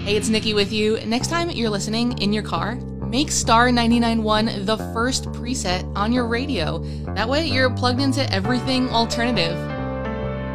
Hey, it's Nikki with you. Next time you're listening in your car, make Star 99.1 the first preset on your radio. That way you're plugged into everything alternative.